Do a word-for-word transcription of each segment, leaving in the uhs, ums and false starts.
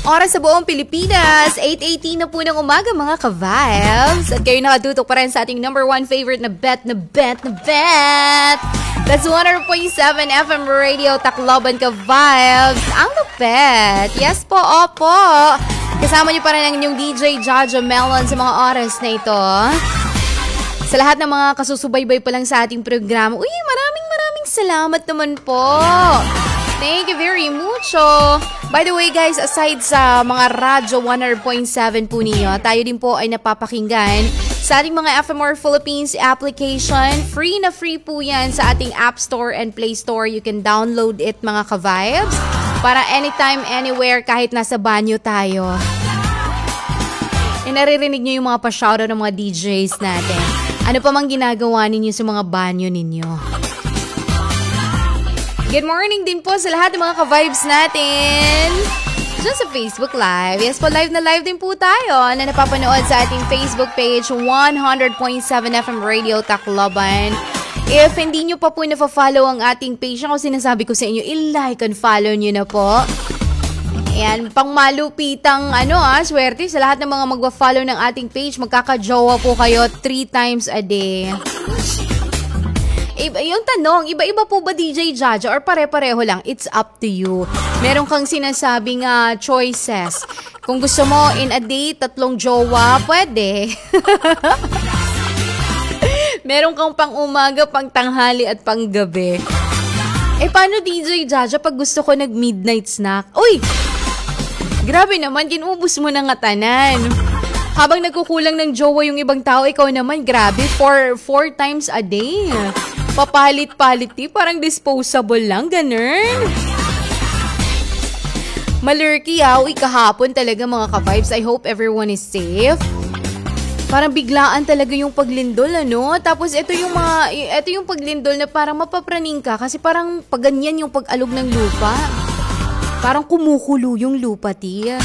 Oras sa buong Pilipinas, eight eighteen na po ng umaga mga ka-vibes. At kayo nakatutok pa rin sa ating number one favorite na bet, na bet, na bet. That's one hundred point seven F M Radio Tacloban ka-vibes. Ang bet. Yes po, opo. Kasama niyo pa rin ang inyong D J Jaja Melon sa mga oras na ito. Sa lahat ng mga kasusubaybay pa lang sa ating programa, uy, maraming maraming salamat naman po. Thank you very mucho. By the way guys, aside sa mga radyo one hundred point seven po niyo, tayo din po ay napapakinggan sa ating mga F M R Philippines application. Free na free po yan sa ating App Store and Play Store. You can download it mga ka-vibes para anytime, anywhere, kahit nasa banyo tayo. E naririnig nyo yung mga pa-shoutout ng mga D Js natin. Ano pa mang ginagawa ninyo sa mga banyo ninyo? Good morning din po sa lahat ng mga ka-vibes natin dyan sa Facebook Live. Yes po, live na live din po tayo na napapanood sa ating Facebook page one hundred point seven F M Radio Tacloban. If hindi nyo pa po na-follow ang ating page, ako sinasabi ko sa inyo, i-like and follow nyo na po. Ayan, pang malupitang ano ah, swerte sa lahat ng mga magwa-follow ng ating page. Magkakajowa po kayo three times a day. Iba, yung tanong, iba-iba po ba D J Jaja or pare-pareho lang? It's up to you. Meron kang sinasabing uh, choices. Kung gusto mo in a day, tatlong jowa, pwede. Meron kang pang umaga, pang tanghali at pang gabi. Eh paano D J Jaja pag gusto ko nag-midnight snack? Uy! Grabe naman, ginubos mo na nga tanan. Habang nagkukulang ng jowa yung ibang tao, ikaw naman, grabe, four, four times a day. Papalit-palit, eh, parang disposable lang, ganun. Malurky, ah. Uy, kahapon talaga mga ka-vibes. I hope everyone is safe. Parang biglaan talaga yung paglindol, ano? Tapos ito yung mga, ito yung paglindol na parang mapapraning ka kasi parang paganyan yung pag-alog ng lupa. Parang kumukulo yung lupa, tiya.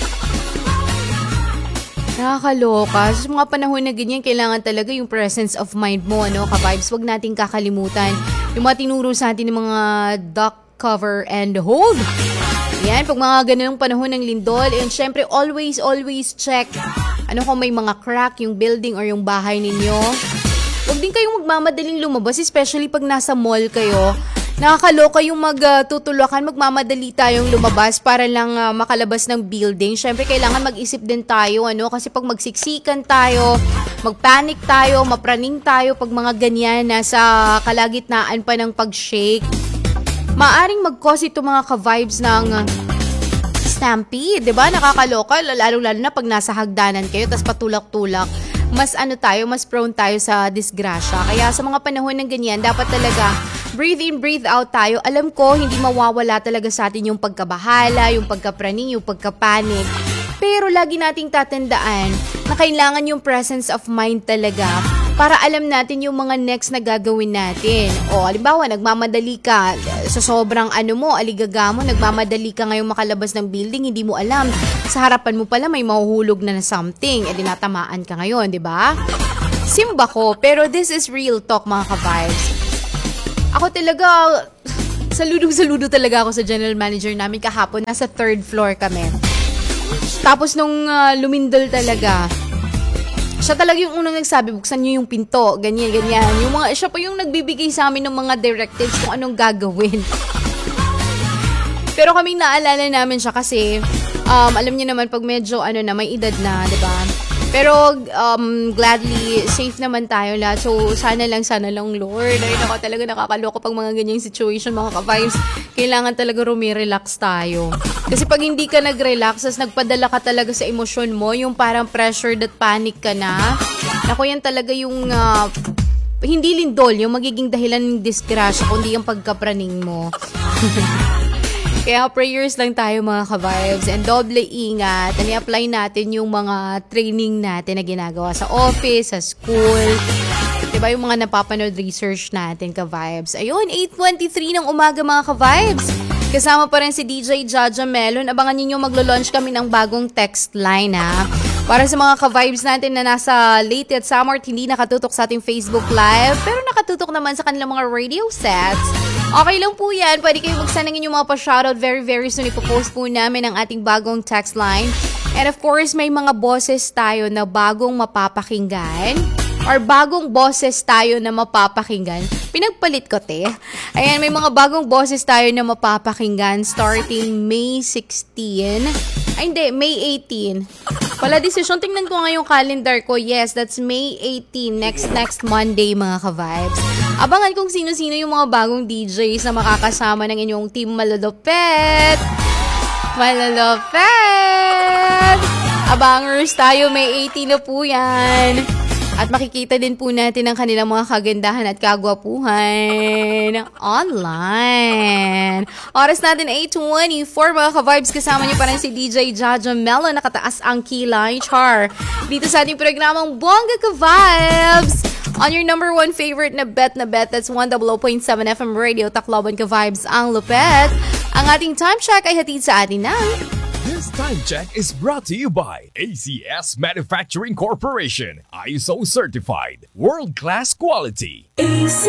Nakakaloka. Sa mga panahon na ganyan, kailangan talaga yung presence of mind mo, ano, ka-vibes. Huwag nating kakalimutan yung mga tinuro sa atin ng mga duck, cover, and hold. Yan, pag mga ganun panahon ng lindol, and syempre, always, always check ano kung may mga crack yung building or yung bahay ninyo. Huwag din kayong magmamadaling lumabas, especially pag nasa mall kayo. Nakakaloka yung magtutulakan, uh, magmamadali tayong lumabas para lang uh, makalabas ng building. Syempre, kailangan mag-isip din tayo, ano? Kasi pag magsiksikan tayo, magpanic tayo, mapraning tayo, pag mga ganyan, nasa kalagitnaan pa ng pag-shake, maaring mag-cause ito mga ka-vibes ng uh, stampede, diba? Nakakaloka, lalo-lalo na pag nasa hagdanan kayo, tas patulak-tulak. Mas ano tayo, mas prone tayo sa disgrasya. Kaya sa mga panahon ng ganyan, dapat talaga breathe in, breathe out tayo. Alam ko, hindi mawawala talaga sa atin yung pagkabahala, yung pagkapraning, yung pagkapanik. Pero lagi nating tatandaan na kailangan yung presence of mind talaga para alam natin yung mga next na gagawin natin. O, halimbawa, nagmamadali ka sa sobrang ano mo, aligaga mo, nagmamadali ka ngayong makalabas ng building, hindi mo alam. Sa harapan mo pala may mahuhulog na na something, eh dinatamaan ka ngayon, di ba? Simba ko, pero this is real talk mga ka-vibes. Ako talaga, saludong-saludo talaga ako sa general manager namin kahapon. Nasa third floor kami. Tapos nung uh, lumindol talaga, siya talaga yung unang nagsabi, buksan nyo yung pinto, ganyan, ganyan. Yung mga, siya pa yung nagbibigay sa amin ng mga directives kung anong gagawin. Pero kaming naalala namin siya kasi, um, alam niyo naman pag medyo ano na, may edad na, di ba? Pero um, gladly, safe naman tayo lahat. So, sana lang, sana lang, Lord. Ay, ako talaga nakakaloka pag mga ganyang situation, mga ka-vibes. Kailangan talaga rumi-relax tayo. Kasi pag hindi ka nag-relax, as nagpadala ka talaga sa emosyon mo, yung parang pressured at panic ka na. Ako yan talaga yung, uh, hindi lindol, yung magiging dahilan ng disgrasya, kundi yung pagkapraning mo. Kaya prayers lang tayo mga ka-vibes and doble ingat. And i-apply natin yung mga training natin na ginagawa sa office, sa school. Diba yung mga napapanood research natin ka-vibes. Ayun, eight twenty-three ng umaga mga ka-vibes. Kasama pa rin si D J Jaja Melon. Abangan ninyo maglo-launch kami ng bagong text line ha. Para sa mga ka-vibes natin na nasa late at summer at hindi nakatutok sa ating Facebook Live, pero nakatutok naman sa kanilang mga radio sets, okay lang po yan. Pwede kayo magsanang inyong mga pa-shoutout very very soon. Ipopost po namin ang ating bagong text line. And of course, may mga boses tayo na bagong mapapakinggan. Or bagong boses tayo na mapapakinggan. Pinagpalit ko, te. Ayan, may mga bagong boses tayo na mapapakinggan starting May sixteen. Ay, hindi, May eighteen. Pala desisyon, tingnan ko nga yung calendar ko. Yes, that's May eighteen, next next Monday, mga ka-vibes. Abangan kung sino-sino yung mga bagong D Js na makakasama ng inyong team Malalupet. Malalupet! Abangers tayo, May eighteen na po yan. At makikita din po natin ang kanilang mga kagandahan at kagwapuhan online. Oras natin eight twenty-four, mga ka-vibes. Kasama niyo pa rin si D J Jaja Mello, nakataas ang kilay char. Dito sa ating programang Bongga Ka-Vibes. On your number one favorite na bet na bet, that's one oh oh point seven F M Radio, Tacloban Ka-Vibes ang Lupet. Ang ating time check ay hatid sa atin ng... This time check is brought to you by A C S Manufacturing Corporation, I S O certified, world-class quality.